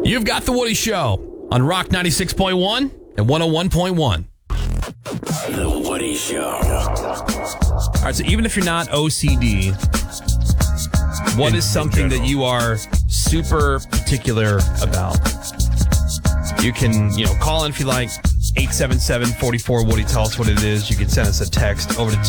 You've got The Woody Show on Rock 96.1 and 101.1. The Woody Show. All right, so even if you're not OCD, what is something that you are super particular about? You can, call in if you like, 877-44-WOODY. Tell us what it is. You can send us a text over to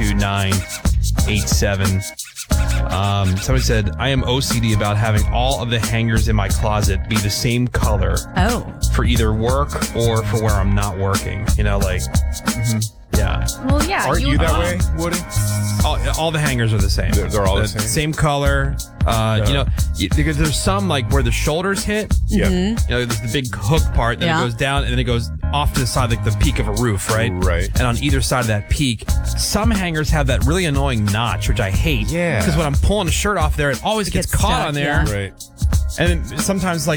22987. Somebody said, I am OCD about having all of the hangers in my closet be the same color. Oh. For either work or for where I'm not working. Yeah. Well, yeah. Aren't you that way, Woody? All the hangers are the same. They're all the same? Same color. Because there's some like where the shoulders hit. Yeah. There's the big hook part, then it goes down, and then it goes off to the side like the peak of a roof, right? Right. And on either side of that peak, some hangers have that really annoying notch, which I hate. Yeah. Because when I'm pulling a shirt off there, it always gets caught stuck, on there. yeah. Right. And then sometimes,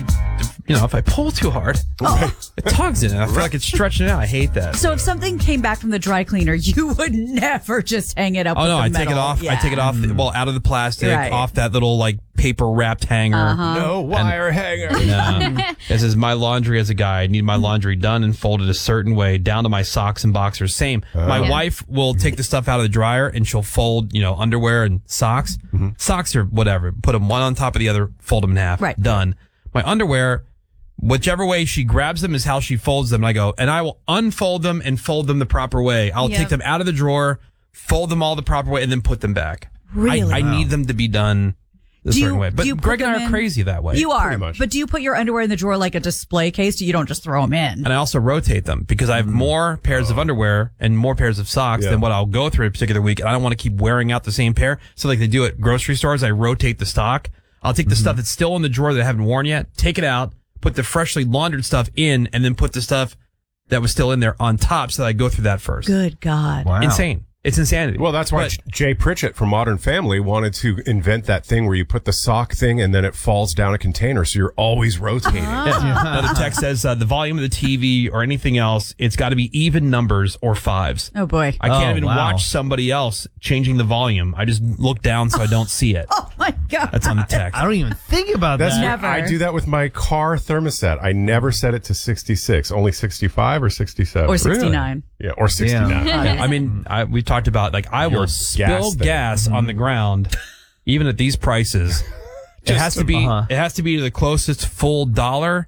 if I pull too hard, it tugs in it. I feel like it's stretching it out. I hate that. So if something came back from the dry cleaner, you would never just hang it up with the I metal. take it off. Yeah. I take it off, out of the plastic, Right. off that little, paper wrapped hanger. No wire hanger. This is my laundry as a guy. I need my laundry done and folded a certain way, down to my socks and boxers. Same. My wife will take the stuff out of the dryer and she'll fold, underwear and socks. Socks or whatever. Put them one on top of the other, fold them in half. Right. Done. My underwear, whichever way she grabs them is how she folds them. And I will unfold them and fold them the proper way. I'll take them out of the drawer, fold them all the proper way, and then put them back. Really? I need them to be done a certain way. But do you put Greg and I them are in- crazy that way. You are. Pretty much. But do you put your underwear in the drawer like a display case? You don't just throw them in. And I also rotate them because I have more pairs of underwear and more pairs of socks than what I'll go through a particular week. And I don't want to keep wearing out the same pair. So like they do at grocery stores, I rotate the stock. I'll take the stuff that's still in the drawer that I haven't worn yet, take it out, put the freshly laundered stuff in, and then put the stuff that was still in there on top so that I go through that first. Good God. Wow. Insane. It's insanity. Well, that's why Jay Pritchett from Modern Family wanted to invent that thing where you put the sock thing and then it falls down a container, so you're always rotating. Another text says the volume of the TV or anything else, it's got to be even numbers or fives. Oh, boy. I can't even wow. watch somebody else changing the volume. I just look down so I don't see it. Oh, my God. That's on the text. I don't even think about That's that. Never. I do that with my car thermostat. I never set it to 66, only 65 or 67. Or 69. Yeah, or 69. I mean, we talked about I will Your spill gas thing. gas on the ground, even at these prices. It has to be. It has to be to the closest full dollar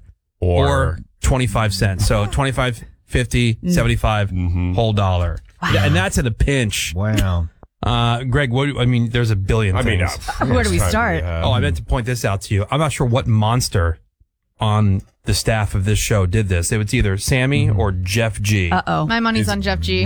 or 25 cents. So 25, 50, 75, whole dollar. Yeah, and that's at a pinch. Wow. Greg, there's a billion things. Where do we start? I meant to point this out to you. I'm not sure what monster on the staff of this show did this. It was either Sammy or Jeff G. Uh-oh. My money's on Jeff G.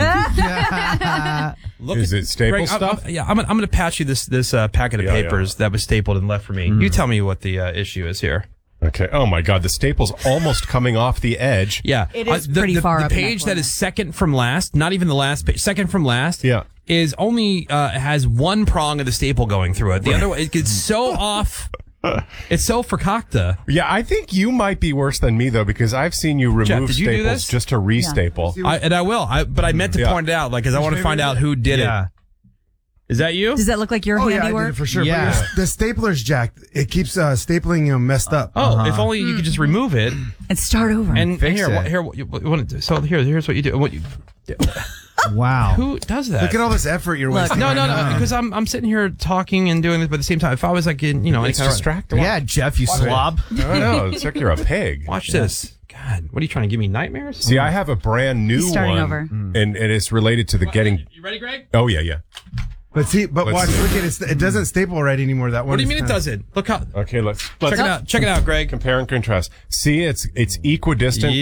Look Is at- it staple Greg, stuff? I'm going to pass you this packet of papers that was stapled and left for me. You tell me what the issue is here. Okay. Oh my God, the staple's almost coming off the edge. Yeah, It is pretty far the up in that page that corner. is second from last, not even the last page, second from last. Yeah. Is only has one prong of the staple going through it. The other one, it gets so off. It's so fakakta. Yeah, I think you might be worse than me though, because I've seen you remove Jeff, did you do staples this? just to restaple. I will. But I meant to point it out, because I want to find out who did it. Is that you? Does that look like your Oh, yeah, I did handiwork? it for sure. Yeah. But the stapler's jacked. It keeps stapling messed up. Oh, if only you could just remove it And start over. and Fix here. it. Here's what you do. Wow. Who does that? Look at all this effort you're Look. wasting. No, right no, now. because I'm sitting here talking and doing this, but at the same time, if I was like in, any It's kind of distracting. Yeah, Jeff, you slob. I don't know. It's like you're a pig. watch this. God, what are you trying to give me nightmares? See, I have a brand new He's starting one, over. and it's related to the getting. You ready, Greg? Oh yeah. But see, but Let's watch, see. look at it. It doesn't staple right anymore. That one. What do you is mean it kinda- doesn't? Look how. Okay, let's Check it out. Check it out, Greg. compare and contrast. See, it's equidistant